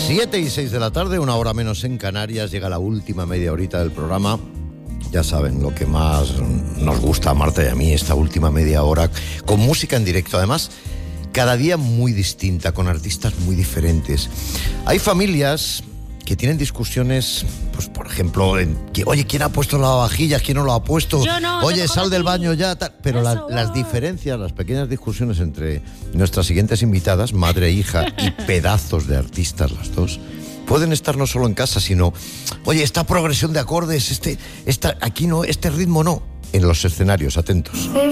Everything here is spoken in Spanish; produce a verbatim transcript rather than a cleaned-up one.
siete y seis de la tarde, una hora menos en Canarias, llega la última media horita del programa. Ya saben, lo que más nos gusta a Marta y a mí, esta última media hora, con música en directo, además, cada día muy distinta, con artistas muy diferentes. Hay familias que tienen discusiones, pues por ejemplo, en que, oye, ¿quién ha puesto la lavavajillas? ¿Quién no lo ha puesto? Yo no, oye, yo sal del baño ya, tal. Pero la, las diferencias, las pequeñas discusiones entre nuestras siguientes invitadas, madre e hija, y pedazos de artistas las dos, pueden estar no solo en casa, sino, oye, esta progresión de acordes, este, esta, aquí no, este ritmo no, en los escenarios, atentos.